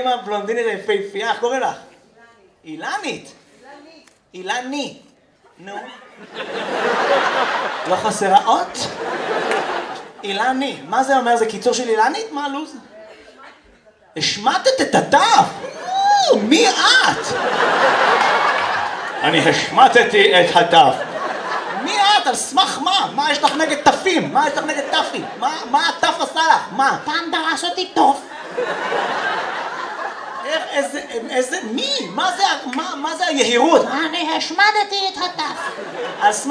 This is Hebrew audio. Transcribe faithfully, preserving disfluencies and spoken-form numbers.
עם הבלונדינית היפהפייה, איך קוראים לך? אילנית. אילני. נו. לא חסרה אות? אילני. מה זה אומר? זה קיצור של אילנית? מה הלו"ז? השמטת את התף? מי את? אני השמטתי את התף. מי את? על סמך מה? מה יש לך נגד תפים? מה יש לך נגד תפים? מה התף עשה לך? מה? פעם דרס אותי טוב. איך, איזה, איזה, מי? מה זה, מה זה היהירות? אני השמדתי את התף. על סמך